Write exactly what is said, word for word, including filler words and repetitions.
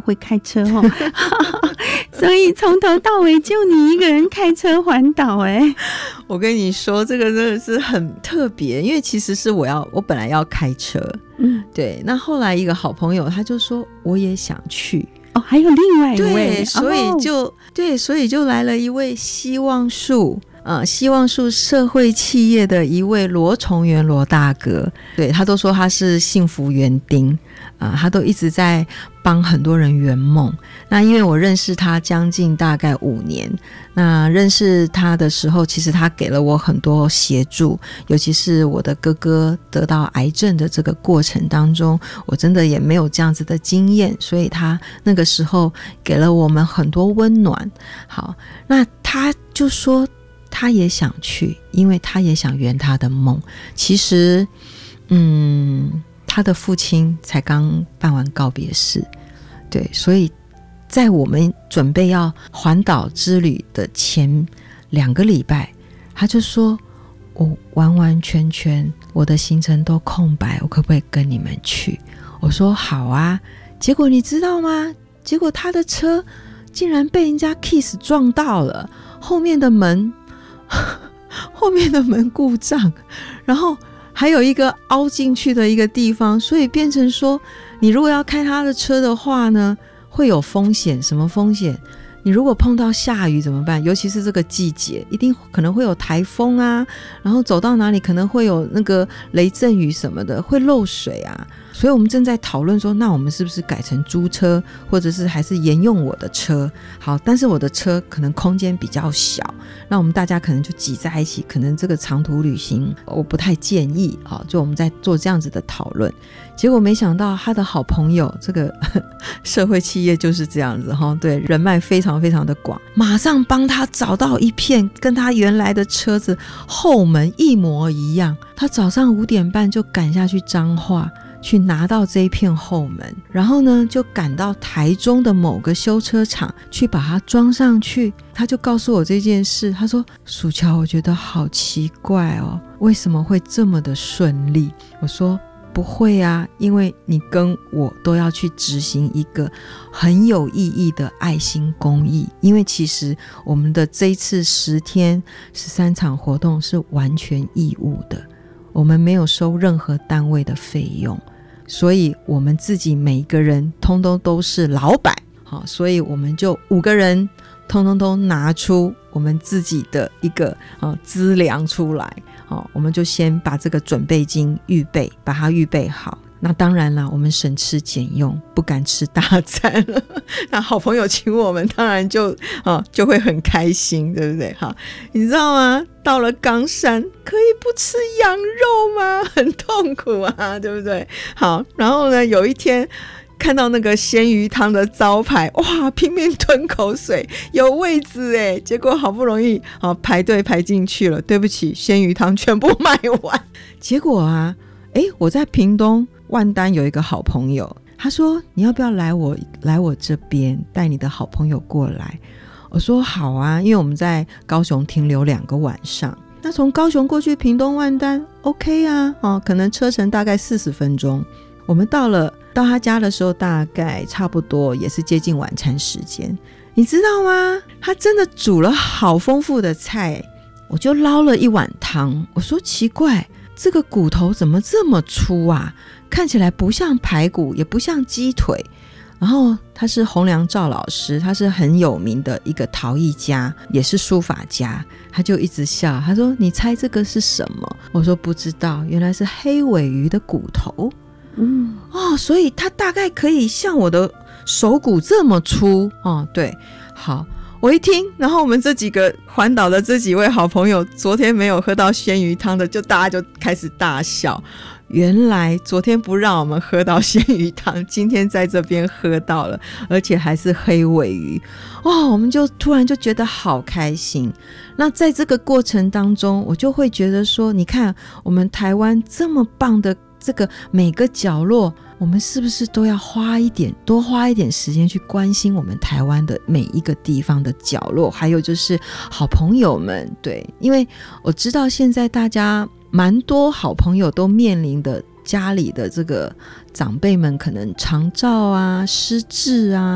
会开车哦所以从头到尾就你一个人开车环岛。哎， 我跟你说这个真的是很特别，因为其实是我要我本来要开车，嗯，对，那后来一个好朋友他就说我也想去哦，还有另外一位， 对，所以就、哦、对，所以就来了一位希望树呃，希望树社会企业的一位罗崇元罗大哥，对，他都说他是幸福园丁啊、呃，他都一直在帮很多人圆梦。那因为我认识他将近大概五年，那认识他的时候，其实他给了我很多协助，尤其是我的哥哥得到癌症的这个过程当中，我真的也没有这样子的经验，所以他那个时候给了我们很多温暖。好，那他就说他也想去，因为他也想圆他的梦。其实嗯，他的父亲才刚办完告别式，对，所以在我们准备要环岛之旅的前两个礼拜，他就说我完完全全我的行程都空白，我可不可以跟你们去？我说好啊。结果你知道吗？结果他的车竟然被人家 kiss 撞到了，后面的门后面的门故障，然后还有一个凹进去的一个地方，所以变成说你如果要开他的车的话呢，会有风险。什么风险？你如果碰到下雨怎么办？尤其是这个季节，一定可能会有台风啊，然后走到哪里可能会有那个雷阵雨什么的，会漏水啊。所以我们正在讨论说，那我们是不是改成租车，或者是还是沿用我的车？好，但是我的车可能空间比较小，那我们大家可能就挤在一起，可能这个长途旅行我不太建议啊。就我们在做这样子的讨论，结果没想到他的好朋友，这个社会企业就是这样子哈，对，人脉非常非常的广，马上帮他找到一片跟他原来的车子后门一模一样。他早上五点半就赶下去彰化去拿到这一片后门，然后呢就赶到台中的某个修车厂去把它装上去。他就告诉我这件事，他说薯条我觉得好奇怪哦，为什么会这么的顺利？我说不会啊，因为你跟我都要去执行一个很有意义的爱心公益。因为其实我们的这一次十天十三场活动是完全义务的，我们没有收任何单位的费用，所以我们自己每一个人通通都是老板，好，所以我们就五个人通通都拿出我们自己的一个呃资粮出来，好，我们就先把这个准备金预备，把它预备好。那当然啦，我们省吃俭用，不敢吃大餐了。那好朋友请我们，当然就啊就会很开心，对不对？好，你知道吗？到了冈山，可以不吃羊肉吗？很痛苦啊，对不对？好，然后呢，有一天看到那个鲜鱼汤的招牌，哇，拼命吞口水，有位置耶，结果好不容易、啊、排队排进去了，对不起，鲜鱼汤全部卖完。结果啊，诶，我在屏东万丹有一个好朋友，他说你要不要来我来我这边带你的好朋友过来？我说好啊，因为我们在高雄停留两个晚上，那从高雄过去屏东万丹 OK 啊、哦、可能车程大概四十分钟。我们到了到他家的时候大概差不多也是接近晚餐时间，你知道吗？他真的煮了好丰富的菜，我就捞了一碗汤。我说奇怪，这个骨头怎么这么粗啊？看起来不像排骨也不像鸡腿。然后他是洪良照老师，他是很有名的一个陶艺家，也是书法家。他就一直笑，他说你猜这个是什么？我说不知道，原来是黑尾鱼的骨头。嗯，哦，所以它大概可以像我的手骨这么粗哦。对，好，我一听，然后我们这几个环岛的这几位好朋友，昨天没有喝到鲜鱼汤的，就大家就开始大笑。原来昨天不让我们喝到鲜鱼汤，今天在这边喝到了，而且还是黑尾鱼。哦，我们就突然就觉得好开心。那在这个过程当中，我就会觉得说，你看我们台湾这么棒的这个每个角落，我们是不是都要花一点多花一点时间去关心我们台湾的每一个地方的角落，还有就是好朋友们。对，因为我知道现在大家蛮多好朋友都面临的家里的这个长辈们可能长照啊、失智啊